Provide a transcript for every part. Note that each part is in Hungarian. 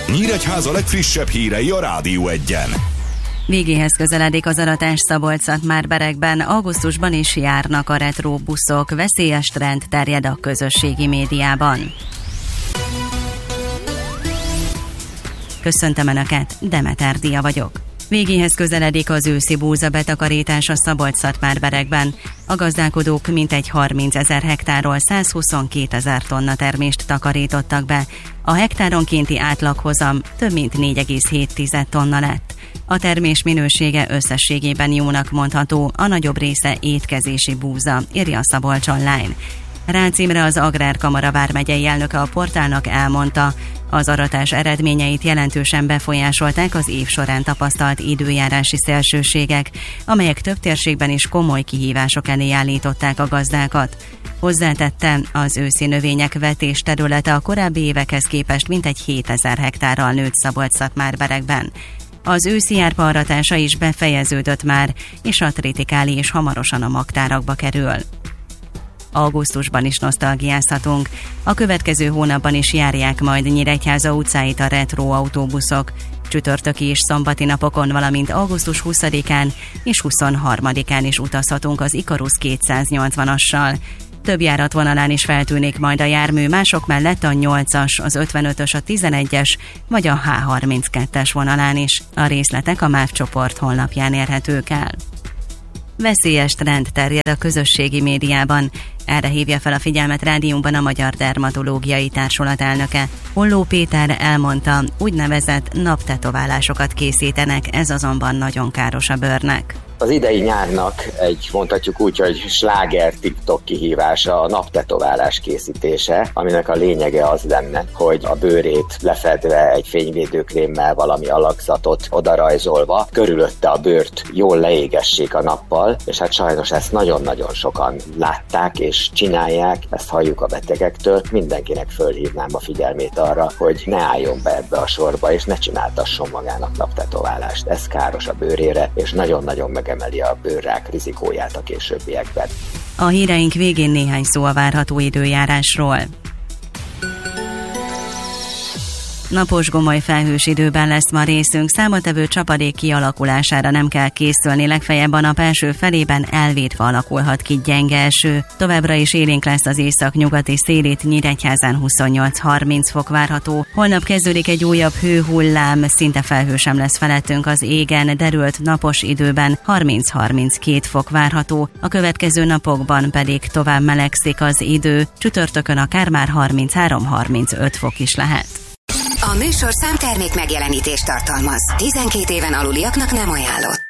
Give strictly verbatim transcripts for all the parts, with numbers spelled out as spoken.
Nyíregyháza legfrissebb hírei a Rádió Egyen. Végéhez közeledik az aratás Szabolcs-Szatmár-Berekben, augusztusban is járnak a retro buszok, veszélyes trend terjed a közösségi médiában. Köszöntöm Önöket, Demeter Dia vagyok. Végéhez közeledik az őszi búza betakarítás a Szabolcs-Szatmár-Berekben. A gazdálkodók mintegy harmincezer hektárról százhuszonkétezer tonna termést takarítottak be. A hektáronkénti átlaghozam több mint négy egész hét tonna lett. A termés minősége összességében jónak mondható, a nagyobb része étkezési búza, írja a Szabolcs Online. Rácz Imre, az Agrárkamara vármegyei elnöke a portálnak elmondta, az aratás eredményeit jelentősen befolyásolták az év során tapasztalt időjárási szélsőségek, amelyek több térségben is komoly kihívások elé állították a gazdákat. Hozzátette, az őszi növények vetés területe a korábbi évekhez képest mintegy hétezer hektárral nőtt Szabolcs-Szatmár-Berekben. Az őszi árpa aratása is befejeződött már, és a tritikáli is hamarosan a magtárakba kerül. Augusztusban is nosztalgiázhatunk. A következő hónapban is járják majd Nyíregyháza utcáit a retro autóbuszok. Csütörtöki és szombati napokon, valamint augusztus huszadikán és huszonharmadikán is utazhatunk az Ikarus kétszáznyolcvanassal. Több járatvonalán is feltűnik majd a jármű, mások mellett a nyolcas, az ötvenötös, a tizenegyes vagy a há harminckettes vonalán is. A részletek a MÁV csoport honlapján érhetők el. Veszélyes trend terjed a közösségi médiában. Erre hívja fel a figyelmet rádiónkban a Magyar Dermatológiai Társulat elnöke. Holló Péter elmondta, úgynevezett naptetoválásokat készítenek, ez azonban nagyon káros a bőrnek. Az idei nyárnak egy, mondhatjuk úgy, hogy sláger TikTok kihívása a naptetoválás készítése, aminek a lényege az lenne, hogy a bőrét lefedve egy fényvédőkrémmel valami alakzatot odarajzolva, körülötte a bőrt jól leégessék a nappal, és hát sajnos ezt nagyon-nagyon sokan látták és csinálják, ezt halljuk a betegektől. Mindenkinek fölhívnám a figyelmét arra, hogy ne álljon be ebbe a sorba, és ne csináltasson magának naptetoválást. Ez káros a bőrére, és nagyon-nagyon meg emeli a bőrrák rizikóját a későbbiekben. A híreink végén néhány szó a várható időjárásról. Napos gomoly felhős időben lesz ma részünk, számottevő csapadék kialakulására nem kell készülni, legfeljebb a nap első felében elvétve alakulhat ki gyenge eső. Továbbra is élénk lesz az észak-nyugati szélét, Nyíregyházán huszonnyolc-harminc fok várható. Holnap kezdődik egy újabb hőhullám, szinte felhő sem lesz felettünk az égen, derült napos időben harminc-harminckét fok várható. A következő napokban pedig tovább melegszik az idő, csütörtökön akár már harminchárom-harmincöt fok is lehet. A műsorszám termék megjelenítést tartalmaz. tizenkét éven aluliaknak nem ajánlott.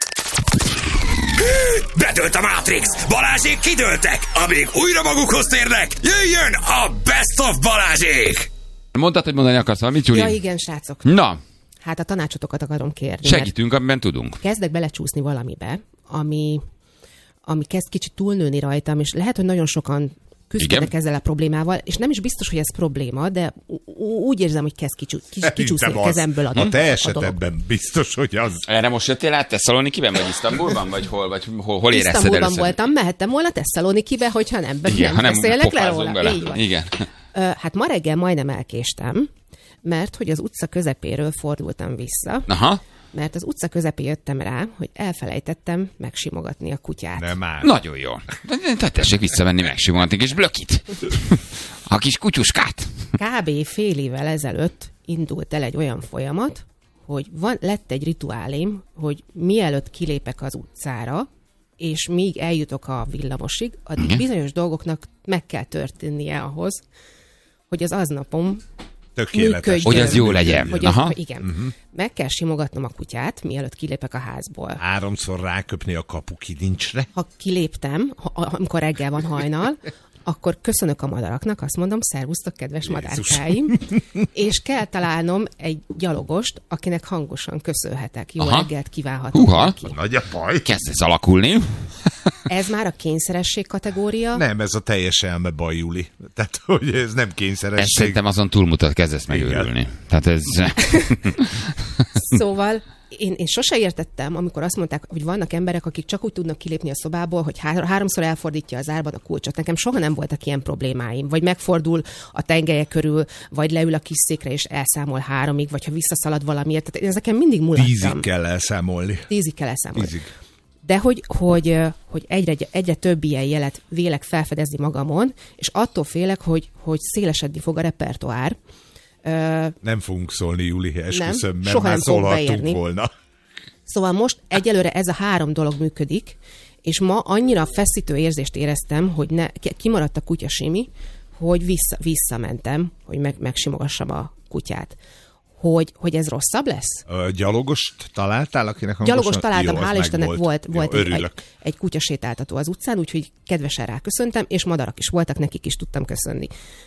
Bedőlt a Matrix! Balázsék kidőltek! Amíg újra magukhoz térnek, jöjjön a Best of Balázsék! Mondtad, hogy mondani akarsz valamit, Gyuri? Ja, igen, srácok. Na. Hát a tanácsotokat akarom kérni. Segítünk, amiben tudunk. Kezdek belecsúszni valamibe, ami, ami kezd kicsit túlnőni rajtam, és lehet, hogy nagyon sokan küzdködnek ezzel a problémával, és nem is biztos, hogy ez probléma, de úgy érzem, hogy kezd kicsi, kis, kicsúszni a kezemből a dolog. A te esetedben biztos, hogy az. Erre most jöttél át Tesszalonikiben, vagy Isztambulban, vagy hol, vagy hol, hol érezted először? Isztambulban voltam, mehettem volna Tesszalonikibe, hogyha nem, igen, nem beszélnek le róla. Bele. Igen. Hát ma reggel majdnem elkéstem, mert hogy az utca közepéről fordultam vissza. Aha. Mert az utca közepén jöttem rá, hogy elfelejtettem megsimogatni a kutyát. Nem már. Nagyon jó. De tessék visszavenni, megsimogatni kis blökit. A kis kutyuskát. Kb. fél évvel ezelőtt indult el egy olyan folyamat, hogy van, lett egy rituálém, hogy mielőtt kilépek az utcára, és míg eljutok a villamosig, addig uh-huh. bizonyos dolgoknak meg kell történnie ahhoz, hogy az aznapom tökéletes. Hogy az jó legyen. Hogy az, hogy igen. Uh-huh. Meg kell simogatnom a kutyát, mielőtt kilépek a házból. Háromszor ráköpni a kapu kilincsre. Ha kiléptem, ha, amikor reggel van hajnal, akkor köszönök a madaraknak, azt mondom, szervusztok, kedves Jézus. Madárkáim, és kell találnom egy gyalogost, akinek hangosan köszönhetek. Jó Aha. reggelt kívánhatok Húha. neki. Nagy a baj. Kezd ez alakulni. Ez már a kényszeresség kategória? Nem, ez a teljes elmebaj, Juli. Tehát, hogy ez nem kényszeresség. Ez szerintem azon túlmutat, kezdesz megőrülni. Tehát ez... Szóval én, én sose értettem, amikor azt mondták, hogy vannak emberek, akik csak úgy tudnak kilépni a szobából, hogy há- háromszor elfordítja az árban a kulcsot. Nekem soha nem voltak ilyen problémáim. Vagy megfordul a tengelye körül, vagy leül a kis székre és elszámol háromig, vagy ha visszaszalad valamiért. Tehát én ezeken mindig mulattam. Tízig kell elszámolni. Tízig kell elszámolni. Tízig. De hogy, hogy, hogy egyre, egyre több ilyen jelet vélek felfedezni magamon, és attól félek, hogy, hogy szélesedni fog a repertoár. Nem fogunk szólni, Juli, esküszöm, mert soha már nem fogok szólhattunk beérni. volna. Szóval most egyelőre ez a három dolog működik, és ma annyira feszítő érzést éreztem, hogy ne, kimaradt a kutya Simi, hogy vissza, visszamentem, hogy meg, megsimogassam a kutyát. Hogy, hogy ez rosszabb lesz? A gyalogost találtál, akinek hangosan? Gyalogos találtam, Jó, hál' Istennek volt, volt, volt Jó, egy, egy, egy kutyasétáltató az utcán, úgyhogy kedvesen ráköszöntem, és madarak is voltak, nekik is tudtam köszönni.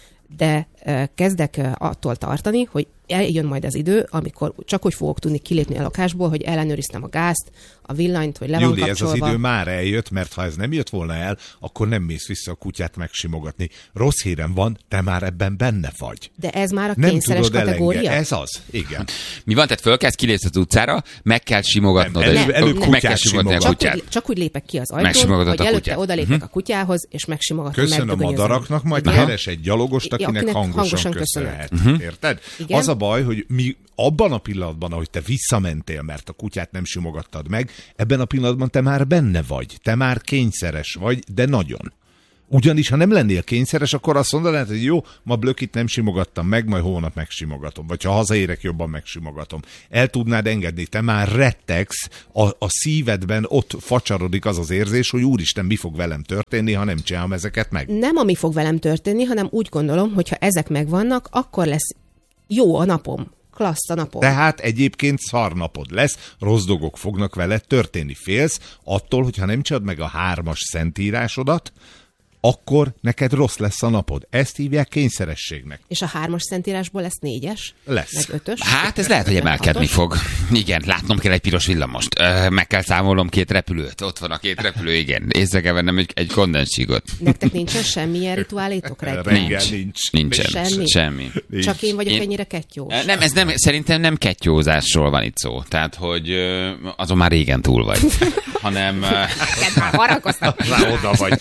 De uh, kezdek uh, attól tartani, hogy eljön majd az idő, amikor csak úgy fogok tudni kilépni a lakásból, hogy ellenőriztem a gázt, a villanyt, hogy le van Júli, kapcsolva. ez az idő már eljött, mert ha ez nem jött volna el, akkor nem mész vissza a kutyát megsimogatni. Rossz hírem van, te már ebben benne vagy. De ez már a Nem kényszeres tudod kategória? elenge. Ez az, igen. Mi van, tehát fölkelsz, kilépsz az utcára, meg kell simogatnod. Nem, előbb- egy- előbb meg kutyát kell simogatni a simogat. Csak kutyát. úgy, csak úgy lépek ki az ajtón, Megsimogatod hogy a előtte kutyát. odalépek uh-huh. a kutyához, és megsimogatom. Köszön a madaraknak, majd Igen. keres egy gyalogost, Ja, akinek, akinek hangosan, hangosan köszönhet. köszönhet. Uh-huh. Érted? Igen. Az a baj, hogy mi abban a pillanatban, ahogy te visszamentél, mert a kutyát nem simogattad meg, ebben a pillanatban te már benne vagy. Te már kényszeres vagy, de nagyon. Ugyanis, ha nem lennél kényszeres, akkor azt mondanád, hogy jó, ma Blökit nem simogattam meg, majd hónap megsimogatom. Vagy ha hazaérek, jobban megsimogatom. El tudnád engedni, te már rettegsz, a, a szívedben ott facsarodik az az érzés, hogy úristen, mi fog velem történni, ha nem csinálom ezeket meg. Nem ami fog velem történni, hanem úgy gondolom, hogy ha ezek megvannak, akkor lesz jó a napom. Klassz a napom. Tehát egyébként szarnapod lesz, rossz dolgok fognak veled történni. Félsz attól, hogyha nem csinálod meg a hármas szentírásodat, akkor neked rossz lesz a napod. Ezt hívják kényszerességnek. És a hármas szentírásból lesz négyes? Lesz. Meg ötös? Hát ez lehet, hogy emelkedni hatos? fog. Igen, látnom kell egy piros villamost. Ö, Meg kell számolnom két repülőt. Ott van a két repülő, igen. Észre kell vennem egy, egy kondensígot. Nektek nincsen semmilyen rituálétok reggel? Reggel nincs. Nincsen. Semmi? Semmi. Nincs. Csak én vagyok Én- ennyire kettyós. Ö, Nem, ez nem, szerintem nem kettyózásról van itt szó. Tehát, hogy ö, azon már régen túl vagy. Hanem... ö, Neked már harakoztam. Rá oda vagy.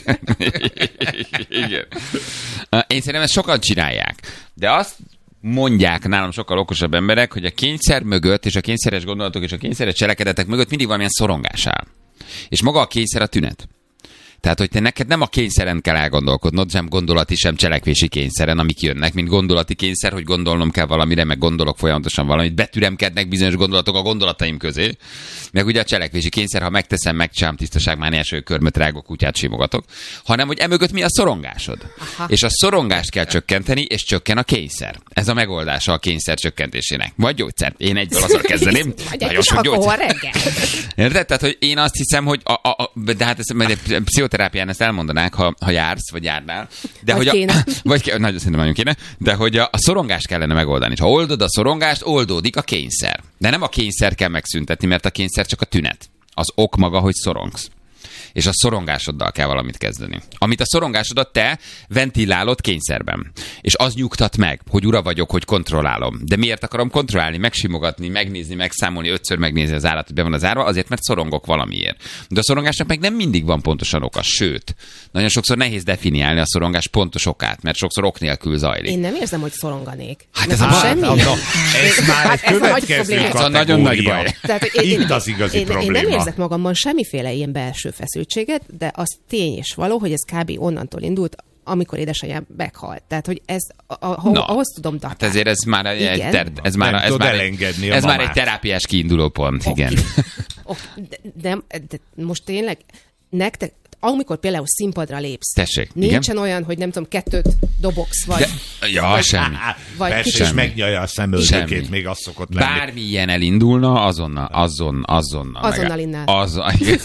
Igen. Én szerintem ezt sokan csinálják. De azt mondják nálam sokkal okosabb emberek, hogy a kényszer mögött, és a kényszeres gondolatok, és a kényszeres cselekedetek mögött mindig valamilyen szorongás áll. És maga a kényszer a tünet. Tehát, hogy te neked nem a kényszeren kell elgondolkodnod, sem gondolati, sem cselekvési kényszeren, amik jönnek, mint gondolati kényszer, hogy gondolnom kell valamire, meg gondolok folyamatosan valamit, betüremkednek bizonyos gondolatok a gondolataim közé. Meg ugye a cselekvési kényszer, ha megteszem, megcsinálom tisztaság, már első körmöt rágok, kutyát simogatok, hanem hogy emögött mi a szorongásod. Aha. És a szorongást kell csökkenteni, és csökken a kényszer. Ez a megoldása a kényszer csökkentésének. Vagy gyógyszer. Én egyből azzal kezdeném. Vagy egy kis alkohol reggel. Érted? Tehát, hogy én azt hiszem, hogy a, a, a, de hát ezt majd egy pszichoterápián ezt elmondanák, ha, ha jársz, vagy járnál. De Vagy hogy kéne. A, vagy nagyon szerintem nagyon kéne. De hogy a, a szorongást kellene megoldani. És ha oldod a szorongást, oldódik a kényszer. De nem a kényszer kell megszüntetni, mert a kényszer csak a tünet. Az ok maga, hogy szorongsz. És a szorongásoddal kell valamit kezdeni. Amit a szorongásodat te ventilálod kényszerben. És az nyugtat meg, hogy ura vagyok, hogy kontrollálom. De miért akarom kontrollálni, megsimogatni, megnézni, megszámolni, ötször megnézni az állat, hogy be van az árva? Azért, mert szorongok valamiért. De a szorongásnak meg nem mindig van pontosan oka. Sőt, nagyon sokszor nehéz definiálni a szorongás pontos okát, mert sokszor ok nélkül zajlik. Én nem érzem, hogy szoronganék. Hát Nekem ez a baj. semmi. Na, ez már Hát egy ez a nagy következő probléma. Ez a nagyon nagy kategória. baj. Tehát, hogy én, Itt az igazi én, probléma. Én nem érzek magamban semmiféle ilyen belső feszültséget, de az tény és való, hogy ez kb. Onnantól indult, amikor édesanyám meghalt. Tehát, hogy ez, a, a, Na, ahhoz tudom Hát datálni. ezért ez már egy, Igen. ter, ez már, Nem ez tudod már, egy, elengedni a ez már egy mamát. terápiás kiinduló pont, igen. Ok, de, de, de most tényleg nektek, amikor például színpadra lépsz, Tessék, nincsen igen. olyan, hogy nem tudom, kettőt dobogsz, vagy... De, ja, semmi. Vagy Persze, kicsit- és megnyalja a szemöldökét, Semmi. még az szokott lenni. Bármi ilyen elindulna, azonnal, azon, azonnal. Azonnal meg, innál. az,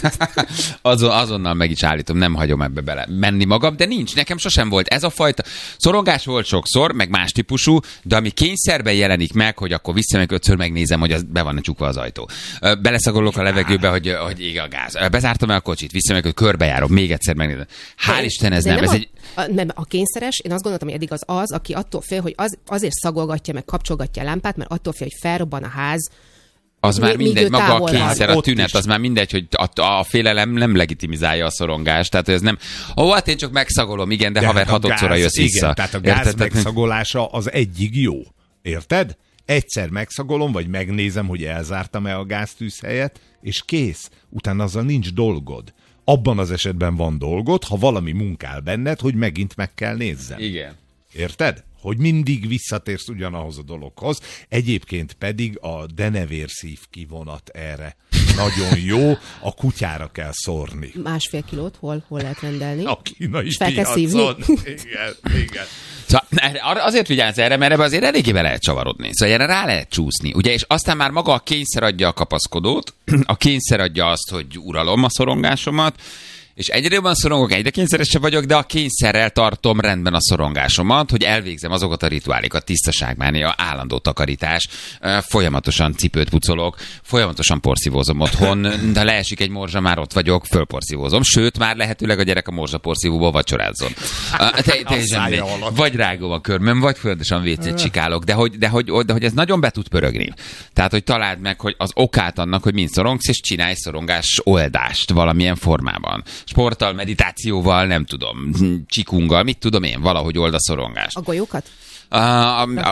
azon, azonnal meg is állítom, nem hagyom ebbe bele menni magam, de nincs, nekem sosem volt ez a fajta. Szorongás volt sokszor, meg más típusú, de ami kényszerben jelenik meg, hogy akkor visszamegyek, ötször megnézem, hogy az be van csukva az ajtó. Ö, Beleszagolok a levegőbe, hogy, hogy ég a gáz. Ö, Bezártam el a kocsit, visszamegyek, meg, hogy körbejárom, még egyszer megnézem. Hál' Isten ez de nem. nem Ez a, egy... a, nem, a kényszeres, én azt gondoltam, hogy eddig az az, aki attól fél, hogy az, azért szagolgatja, meg kapcsolgatja a lámpát, mert attól fél, hogy felrobban a ház. Az már mindegy, maga a kényszer, a tünet, is. az már mindegy, hogy a, a félelem nem legitimizálja a szorongást. Tehát ez nem, ó, hát én csak megszagolom, igen, de, de haver, hát hatodszorra jössz igen, vissza. Tehát a gáz Érted? megszagolása az egyig jó. Érted? Egyszer megszagolom, vagy megnézem, hogy elzártam-e a gáztűzhelyet, és kész. Utána azzal nincs dolgod. Abban az esetben van dolgod, ha valami munkál benned, hogy megint meg kell nézzem. Igen. Érted? Hogy mindig visszatérsz ugyanahoz a dologhoz. Egyébként pedig a denevérszív kivonat erre nagyon jó, a kutyára kell szórni. Másfél kilót hol, hol lehet rendelni? A kínai és fel kell szívni. Igen, igen. Szóval azért vigyázz erre, mert ebbe azért eléggé be lehet csavarodni. Szóval erre rá lehet csúszni. Ugye, és aztán már maga a kényszer adja a kapaszkodót, a kényszer adja azt, hogy uralom a szorongásomat, és egyre jobban szorongok, egyre kényszeresebb vagyok, de a kényszerrel tartom rendben a szorongásomat, hogy elvégzem azokat a rituálékat, tisztaságmánia, állandó takarítás, folyamatosan cipőt pucolok, folyamatosan porszívózom otthon, de leesik egy morzsa, már ott vagyok, fölporszívózom, sőt, már lehetőleg a gyerek a morzsa porszívóból vacsorázzon. Vagy rágom a körmöm, vagy folyamatosan vécét csikálok, de hogy, de, hogy, de hogy ez nagyon be tud pörögni. Tehát, hogy találd meg, hogy az okát annak, hogy mind szorongsz, és csinálj szorongás oldást valamilyen formában. Sporttal, meditációval, nem tudom, csikunggal, mit tudom én, valahogy old a szorongást. A golyókat? A, a, a,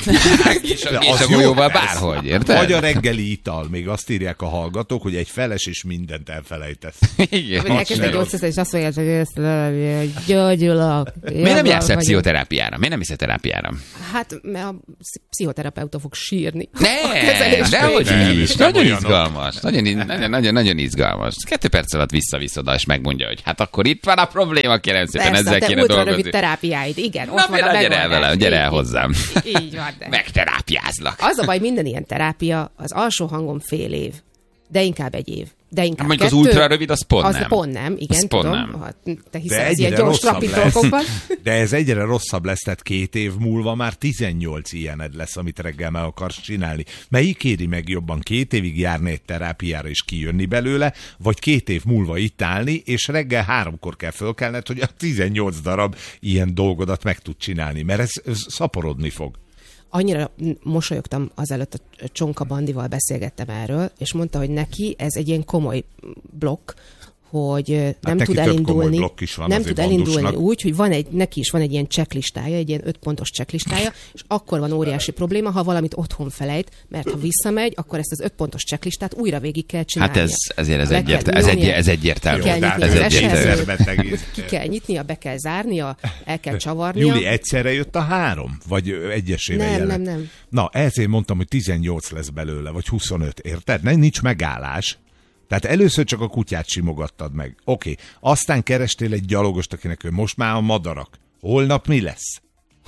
és a, és a golyóval bárhogy, érted? Vagy a reggeli ital, még azt írják a hallgatók, hogy egy feles és mindent elfelejtesz. Igen. Elkezd egy gyógyszerszert, és azt mondja, hogy ezt gyógyulok. Miért nem jársz el pszichoterápiára? Miért nem isz terápiára? Hát, mert a pszichoterapeuta fog sírni. Ne, dehogy is. Nagyon izgalmas. Nagyon, nagyon, nagyon, nagyon izgalmas. Kettő perc alatt visszavisz oda, és megmondja, hogy hát akkor itt van a probléma, kérem szépen, persze, ezzel kéne dolgozni. Rövid terápiáid, igen. Na, van a gyere el velem, gyere el hozzám. Így van. De. Megterápiázlak. Az a baj, minden ilyen terápia, az alsó hangon fél év, de inkább egy év. De inkább mondjuk kettő, az ultra rövid, az pont az nem. pont nem, igen, az tudom. Pont nem. Ha te hiszel az ilyen gyors rapid lesz. dolgokban. De ez egyre rosszabb lesz, tehát két év múlva már tizennyolc ilyened lesz, amit reggel meg akarsz csinálni. Melyik éri meg jobban, két évig járni egy terápiára és kijönni belőle, vagy két év múlva itt állni, és reggel háromkor kell fölkelned, hogy a tizennyolc darab ilyen dolgodat meg tud csinálni, mert ez, ez szaporodni fog. Annyira mosolyogtam azelőtt, a Csonka Bandival beszélgettem erről, és mondta, hogy neki ez egy ilyen komoly blokk, hogy nem hát tud elindulni, van, nem tud elindulni bandusnak. úgy, hogy van egy, neki is van egy ilyen checklistája, egy ilyen öt pontos checklistája, és akkor van óriási probléma, ha valamit otthon felejt, mert ha visszamegy, akkor ezt az öt pontos checklistát újra végig kell csinálni. Hát ez, ezért ez, egyértelmű, ez, egy, ez egyértelmű. Ki kell Jó, nyitni ez az egyértelmű. Ki kell nyitnia, be kell zárnia, el kell csavarnia. Júli, egyszerre jött a három? Vagy egyesével Nem, jelent? nem, nem. Na, ezért mondtam, hogy tizennyolc lesz belőle, vagy huszonöt, érted? Nem, nincs megállás. Tehát először csak a kutyát simogattad meg. Oké, okay. Aztán kerestél egy gyalogost, akinek ő most már a madarak. Holnap mi lesz?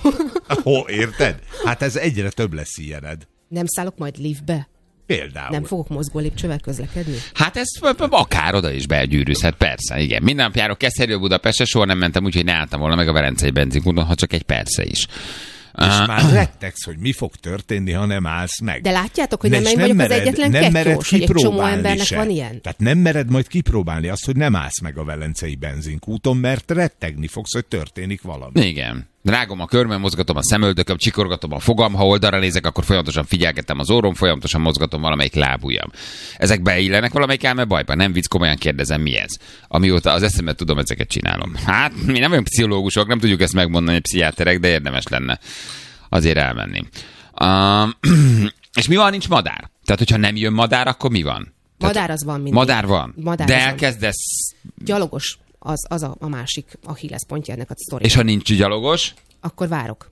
Hol, érted? Hát ez egyre több lesz ilyened. Nem szállok majd liftbe? Például. Nem fogok mozgó lépcsővel közlekedni? Hát ez akár oda is begyűrűzhet, persze, igen. Minden nap járok Keszthelyről Budapestre, soha nem mentem úgy, hogy ne álltam volna meg a Velencei benzinkúton, ha csak egy persze is. És már rettegsz, hogy mi fog történni, ha nem állsz meg. De látjátok, hogy nem És én vagyok mered, az egyetlen nem kettyós, hogy egy csomó embernek se. van ilyen? Tehát nem mered majd kipróbálni azt, hogy nem állsz meg a Velencei benzinkúton, mert rettegni fogsz, hogy történik valami. Igen. Rágom a körmöm, mozgatom a szemöldököm, csikorgatom a fogam, ha oldalra nézek, akkor folyamatosan figyelgetem az orrom, folyamatosan mozgatom valamelyik lábujjam. Ezek beillenek valamelyik elme bajba? Nem vicc, komolyan kérdezem, mi ez? Amióta az eszemet tudom, ezeket csinálom. Hát, mi nem olyan pszichológusok, nem tudjuk ezt megmondani, pszichiáterek, de érdemes lenne azért elmenni. Uh, és mi van, nincs madár? Tehát, hogyha nem jön madár, akkor mi van? Madár az van mindig. Madár van? Madár de az elkezdesz... van. Gyalogos, az, az a, a másik Achilles pontja ennek a sztorinak. És ha nincs gyalogos? Akkor várok.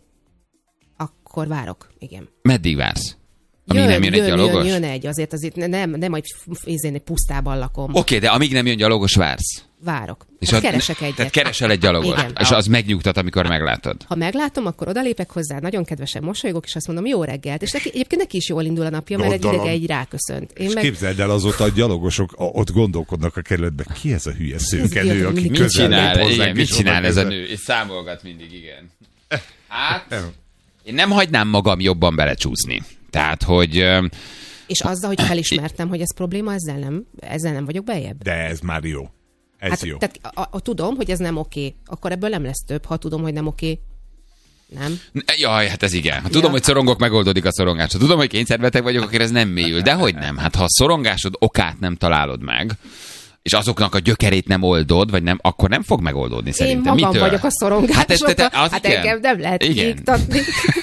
Akkor várok, igen. Meddig vársz? Amíg jön, nem jön, jön egy gyalogos? Jön, jön egy, azért azért nem, nem majd egy pusztában lakom. Oké, okay, de amíg nem jön gyalogos, vársz? Várok. És hát a, keresek egyet. Tehát keresel egy gyalogost, igen. És az megnyugtat, amikor meglátod. Ha meglátom, akkor odalépek hozzá, nagyon kedvesen mosolygok, és azt mondom, jó reggelt. És neki, egyébként neki is jól indul a napja, mert egy idege egy ráköszönt. Én és meg... képzeld el, azóta a gyalogosok ott gondolkodnak a kerületben, ki ez a hülye szőkenő, aki mit közel csinál, lép igen, mit csinál ez a közel. nő? És számolgat mindig, igen. Hát, én nem hagynám magam jobban belecsúszni. Tehát, hogy... És azzal, hogy felismertem, hogy ez probléma, ezzel nem, ezzel nem vagyok bejebb. De ez már jó. Ez hát, jó. Tehát a, a, tudom, hogy ez nem oké, akkor ebből nem lesz több, ha tudom, hogy nem oké. Nem? Jaj, hát ez igen. Ha tudom, Ja. hogy szorongok, megoldódik a szorongás. Ha tudom, hogy kényszerbeteg vagyok, akkor ez nem mélyül. De hogy nem? Hát ha a szorongásod okát nem találod meg, és azoknak a gyökerét nem oldod, vagy nem, akkor nem fog megoldódni szerintem. Én magam Mitől? vagyok a szorongás. Hát, ez, te, te, az hát igen. engem nem lehet Igen. kiiktatni.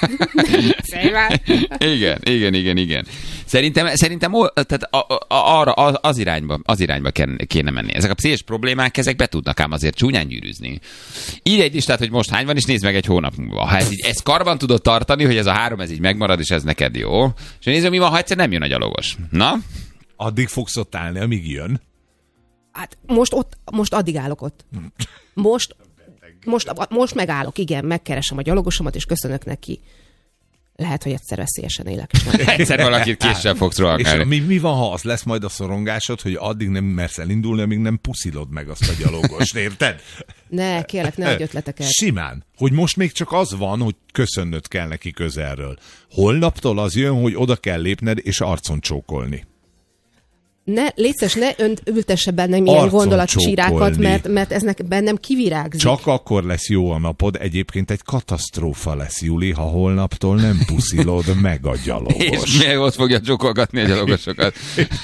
igen, igen, igen, igen. Szerintem, szerintem o- tehát a, a, arra, az, az irányba, az irányba kéne menni. Ezek a pszichés problémák, ezek be tudnak ám azért csúnyán gyűrűzni. Írj egy listát, hogy most hány van, és nézd meg egy hónap múlva. Ha ez így, ezt karban tudod tartani, hogy ez a három, ez így megmarad, és ez neked jó. És nézd, mi van, ha egyszer nem jön a gyalogos. Na? Addig fogsz ott állni, amíg jön. Hát most ott, most addig állok ott. Most, most, most megállok, igen, megkeresem a gyalogosomat, és köszönök neki. Lehet, hogy egyszer veszélyesen élek. És nem. Egyszer valakit késsel fogsz És rohakálni. mi, mi van, ha az lesz majd a szorongásod, hogy addig nem mersz elindulni, amíg nem puszilod meg azt a gyalogost, érted? Ne, kérlek, ne adj ötleteket. Simán. Hogy most még csak az van, hogy köszönnöd kell neki közelről. Holnaptól az jön, hogy oda kell lépned és arcon csókolni. Ne, létszes, ne önt ültesse bennem ilyen Arcon gondolatcsírákat, csókolni. mert, mert ez nek, bennem kivirágzik. Csak akkor lesz jó a napod, egyébként egy katasztrófa lesz, Juli, ha holnaptól nem puszilod meg a És gyalogos. mi ott fogja csokolgatni a gyalogosokat.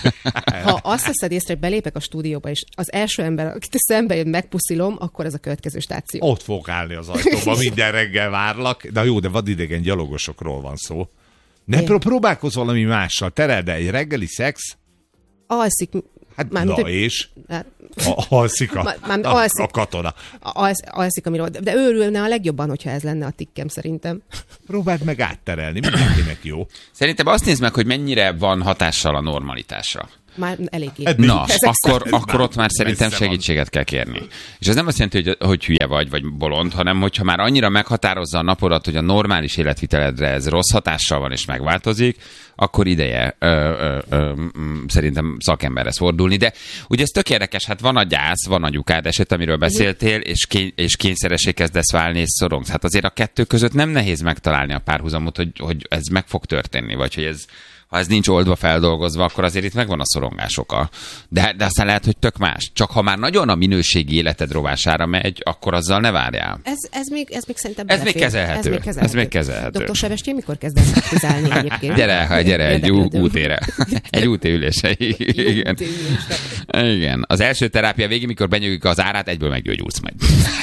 Ha azt veszed észre, hogy belépek a stúdióba, és az első ember, akit szembe jön, megpuszilom, akkor ez a következő stáció. Ott fog állni az ajtóba, minden reggel várlak. De jó, de vadidegen gyalogosokról van szó. Ne pró- próbálkozz valami mással. Tereld el egy reggeli szex. Alszik. Hát már, na mint, és? hát, A, alszik a, Már- már a, alszik. a katona. alsz, alszik, amiről, de őrülne a legjobban, hogyha ez lenne a tikkem szerintem. Próbáld meg átterelni, mindenkinek jó. Szerintem azt nézd meg, hogy mennyire van hatással a normalitásra. Már eléggé. Eddig- Na, Ezek akkor, ez akkor már ott már szerintem messze van. segítséget kell kérni. És ez nem azt jelenti, hogy, hogy hülye vagy, vagy bolond, hanem hogyha már annyira meghatározza a napodat, hogy a normális életviteledre ez rossz hatással van és megváltozik, akkor ideje ö, ö, ö, m, szerintem szakemberhez fordulni. De ugye ez tök érdekes, hát van a gyász, van a nyukád eset, amiről beszéltél, és, ké, és kényszeressé kezdesz válni, és szorongsz. Hát azért a kettő között nem nehéz megtalálni a párhuzamot, hogy, hogy ez meg fog történni, vagy hogy ez ha ez nincs oldva, feldolgozva, akkor azért itt megvan a szorongás oka. De, de aztán lehet, hogy tök más. Csak ha már nagyon a minőségi életed rovására megy, akkor azzal ne várjál. Ez, ez, még, ez még szerintem Ez még belefér. kezelhető. Ez még kezelhető. Ez még kezelhető. doktor Sebestyén mikor kezdesz praktizálni egyébként? Gyere, ha gyere, egy ú- Érdeklődöm. útére. Egy útéülésre. Igen. Útéülésre. Igen. Az első terápia végén, mikor benyögik az árát, egyből meggyógyulsz meg.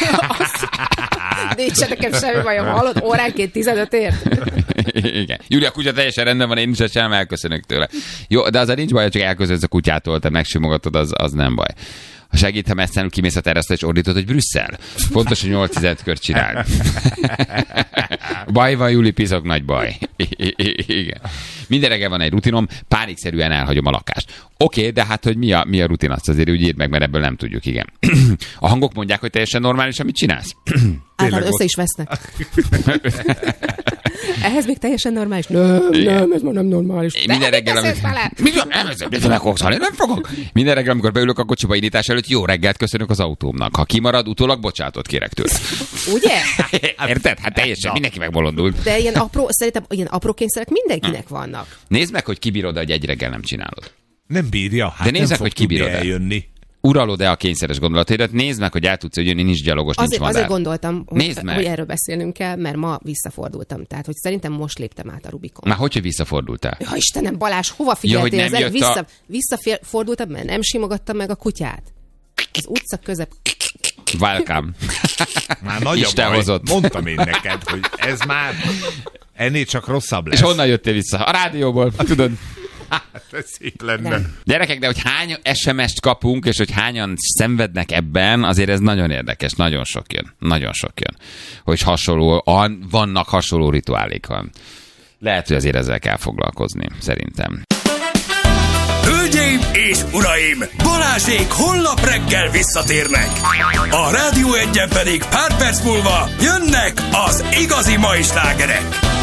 Nincs nekem semmi bajom, hallod? Óránként tizenötért? Igen. Júlia, a kutya teljesen rendben van, én is sem elköszönök tőle. Jó, de az a nincs baj, csak elköszönsz a kutyától, te megsimogatod, az, az nem baj. Ha segít, ha messzenül kimész a terasztra, és ordítod, hogy Brüsszel. Fontos, hogy nyolc kört csinál. Baj van, Júli, piszok, nagy baj. Igen. Minden reggel van egy rutinom, pánikszerűen elhagyom a lakást. Oké, okay, de hát, hogy mi a, mi a rutin, azt azért úgy írd meg, mert ebből nem tudjuk, igen. A hangok mondják, hogy teljesen normális, amit csinálsz. Általában össze is vesznek. Ehhez még teljesen normális. Nem, nem, ez már nem normális. Én minden reggel, amikor... Nem, ez meg fogsz halni, nem fogok. Minden reggel, amikor beülök a kocsiba indítás előtt, jó reggelt köszönök az autómnak. Ha kimarad, utólag bocsánatot kérek tőle. Ugye? Érted? Hát teljesen mindenki megbolondult. De ilyen apró, szerintem ilyen apró kényszerek mindenkinek vannak. Nézd meg, hogy kibírod, hogy egy reggel nem csinálod. Nem bírja, hát De nézd nem meg, fog hogy kibírod tudni el. eljönni. Uralod-e a kényszeres gondolataidat? Nézd meg, hogy el tudsz jönni, nincs gyalogos, nincs Azért, madár. azért gondoltam, hogy, Nézd meg. hogy erről beszélnünk kell, mert ma visszafordultam. Tehát, hogy szerintem most léptem át a Rubikon. Már hogy, hogy visszafordultál? Ja, Istenem, Balázs, hova figyeltél? Ja, hogy nem Ezzel? jött a- Vissza, visszafordultam, mert nem simogattam meg a kutyát. Az utca közep. Welcome. Már nagy a Isten baj. hozott. Mondtam én neked, hogy ez már ennél csak rosszabb lesz. És honnan jöttél vissza? A rádióból. Tudod? Hát, ez szép lenne. Nem. Gyerekek, de hogy hány es em est kapunk, és hogy hányan szenvednek ebben, azért ez nagyon érdekes, nagyon sok jön. Nagyon sok jön. Hogy hasonló, vannak hasonló rituálék van. Lehet, hogy azért ezzel kell foglalkozni, szerintem. Hölgyeim és uraim, Balázsék holnap reggel visszatérnek. A Rádió Egyen pedig pár perc múlva jönnek az igazi mai slágerek.